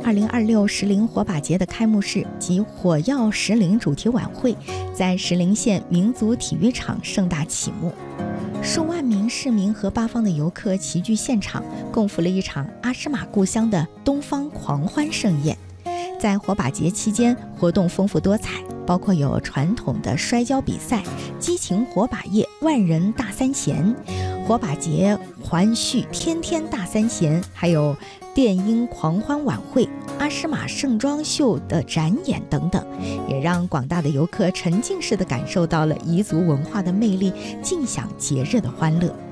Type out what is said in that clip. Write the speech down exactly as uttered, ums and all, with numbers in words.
二零二六石林火把节的开幕式及火药石林主题晚会在石林县民族体育场盛大启幕，数万名市民和八方的游客齐聚现场，共赴了一场阿诗玛故乡的东方狂欢盛宴。在火把节期间，活动丰富多彩，包括有传统的摔跤比赛、激情火把夜、万人大三弦、火把节环续天天大三弦，还有电音狂欢晚会、阿诗玛盛装秀的展演等等，也让广大的游客沉浸式地感受到了彝族文化的魅力，尽享节日的欢乐。